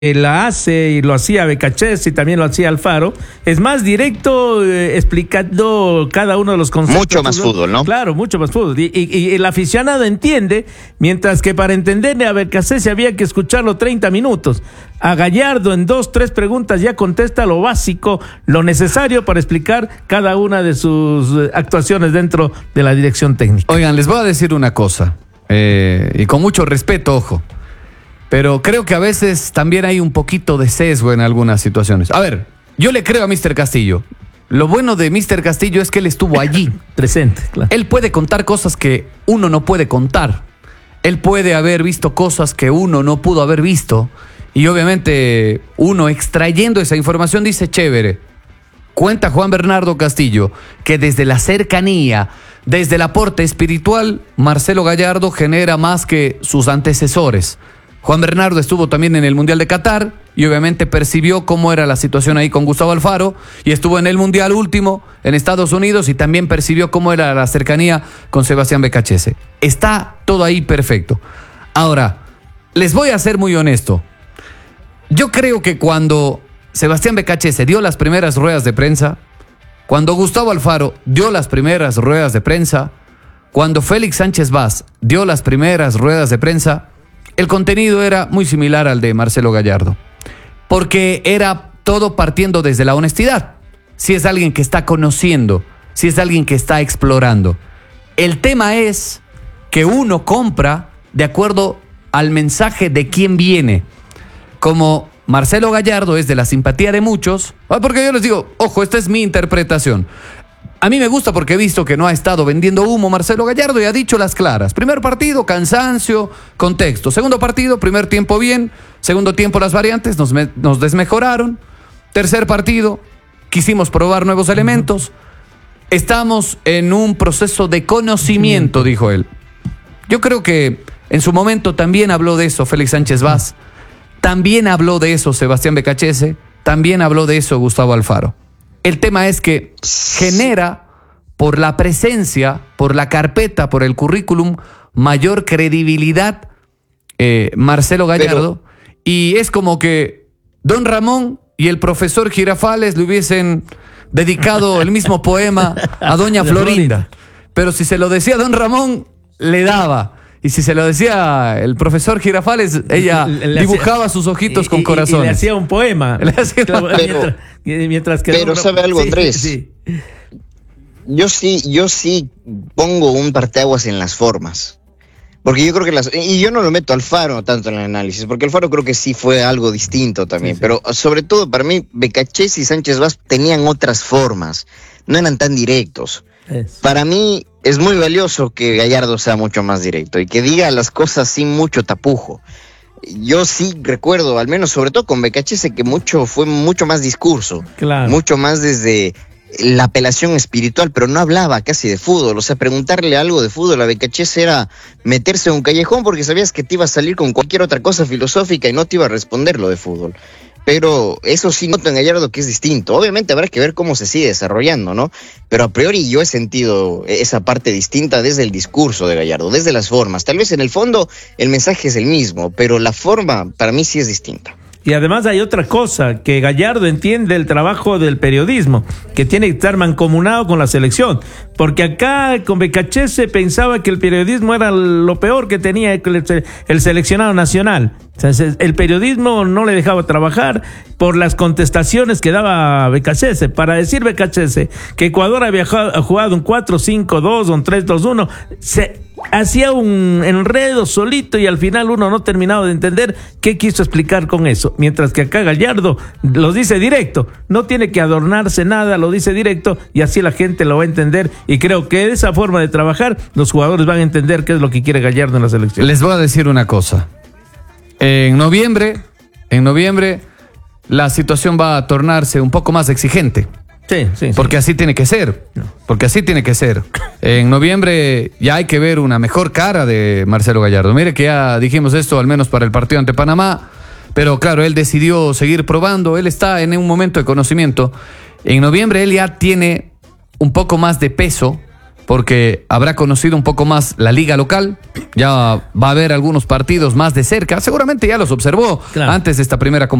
la hace y lo hacía Becachese y también lo hacía Alfaro, es más directo explicando cada uno de los conceptos. Mucho más fútbol, ¿no? Claro, mucho más fútbol. Y el aficionado entiende, mientras que para entenderle a Becachese había que escucharlo 30 minutos. A Gallardo en 2, 3 preguntas ya contesta lo básico, lo necesario para explicar cada una de sus actuaciones dentro de la dirección técnica. Oigan, les voy a decir una cosa, y con mucho respeto, ojo. Pero creo que a veces también hay un poquito de sesgo en algunas situaciones. A ver, yo le creo a Mr. Castillo. Lo bueno de Mr. Castillo es que él estuvo allí. Presente, claro. Él puede contar cosas que uno no puede contar. Él puede haber visto cosas que uno no pudo haber visto. Y obviamente uno extrayendo esa información dice, chévere. Cuenta Juan Bernardo Castillo que desde la cercanía, desde el aporte espiritual, Marcelo Gallardo genera más que sus antecesores. Juan Bernardo estuvo también en el Mundial de Qatar y obviamente percibió cómo era la situación ahí con Gustavo Alfaro, y estuvo en el Mundial último en Estados Unidos y también percibió cómo era la cercanía con Sebastián Becachese. Está todo ahí perfecto. Ahora, les voy a ser muy honesto. Yo creo que cuando Sebastián Becachese dio las primeras ruedas de prensa, cuando Gustavo Alfaro dio las primeras ruedas de prensa, cuando Félix Sánchez Vaz dio las primeras ruedas de prensa, el contenido era muy similar al de Marcelo Gallardo, porque era todo partiendo desde la honestidad. Si es alguien que está conociendo, si es alguien que está explorando. El tema es que uno compra de acuerdo al mensaje de quién viene. Como Marcelo Gallardo es de la simpatía de muchos, porque yo les digo, ojo, esta es mi interpretación. A mí me gusta porque he visto que no ha estado vendiendo humo Marcelo Gallardo y ha dicho las claras. Primer partido, cansancio, contexto. Segundo partido, primer tiempo bien. Segundo tiempo, las variantes nos desmejoraron. Tercer partido, quisimos probar nuevos elementos. Estamos en un proceso de conocimiento, dijo él. Yo creo que en su momento también habló de eso Félix Sánchez Vaz. También habló de eso Sebastián Becachese. También habló de eso Gustavo Alfaro. El tema es que genera, por la presencia, por la carpeta, por el currículum, mayor credibilidad Marcelo Gallardo. Y es como que Don Ramón y el profesor Girafales le hubiesen dedicado el mismo poema a Doña Florinda. Pero si se lo decía Don Ramón, le daba. Y si se lo decía el profesor Girafales, ella dibujaba sus ojitos con corazones. Y le hacía un poema. Mientras que pero ¿sabe algo, Andrés? Sí. Yo sí pongo un parteaguas en las formas. Porque yo creo que y yo no lo meto a Alfaro tanto en el análisis, porque Alfaro creo que sí fue algo distinto también. Sí. Pero sobre todo para mí, Becachese y Sánchez Vaz tenían otras formas. No eran tan directos. Para mí es muy valioso que Gallardo sea mucho más directo y que diga las cosas sin mucho tapujo. Yo sí recuerdo, al menos sobre todo con Becachese, que fue mucho más discurso, claro. Mucho más desde la apelación espiritual, pero no hablaba casi de fútbol. O sea, preguntarle algo de fútbol a Becachese era meterse en un callejón porque sabías que te iba a salir con cualquier otra cosa filosófica y no te iba a responder lo de fútbol. Pero eso sí noto en Gallardo que es distinto. Obviamente habrá que ver cómo se sigue desarrollando, ¿no? Pero a priori yo he sentido esa parte distinta desde el discurso de Gallardo, desde las formas. Tal vez en el fondo el mensaje es el mismo, pero la forma para mí sí es distinta. Y además hay otra cosa, que Gallardo entiende el trabajo del periodismo, que tiene que estar mancomunado con la selección, porque acá con Becachese pensaba que el periodismo era lo peor que tenía el seleccionado nacional. O sea, el periodismo no le dejaba trabajar por las contestaciones que daba Becachese. Para decir Becachese que Ecuador había jugado un 4-5-2 o un 3-2-1, se hacía un enredo solito y al final uno no terminaba de entender qué quiso explicar con eso. Mientras que acá Gallardo lo dice directo, no tiene que adornarse nada, lo dice directo y así la gente lo va a entender. Y creo que de esa forma de trabajar los jugadores van a entender qué es lo que quiere Gallardo en la selección. Les voy a decir una cosa. En noviembre, la situación va a tornarse un poco más exigente. Sí. Porque así tiene que ser. Porque así tiene que ser. En noviembre ya hay que ver una mejor cara de Marcelo Gallardo. Mire que ya dijimos esto al menos para el partido ante Panamá. Pero claro, él decidió seguir probando. Él está en un momento de conocimiento. En noviembre él ya tiene un poco más de peso porque habrá conocido un poco más la liga local, ya va a haber algunos partidos más de cerca, seguramente ya los observó Claro. antes de esta primera